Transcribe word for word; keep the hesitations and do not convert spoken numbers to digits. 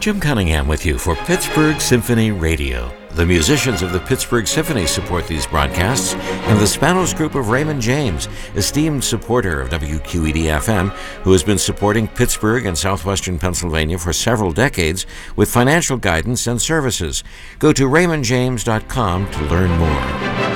Jim Cunningham with you for Pittsburgh Symphony Radio. The musicians of the Pittsburgh Symphony support these broadcasts, and the Spanos Group of Raymond James, esteemed supporter of W Q E D F M, who has been supporting Pittsburgh and southwestern Pennsylvania for several decades with financial guidance and services. Go to raymond james dot com to learn more.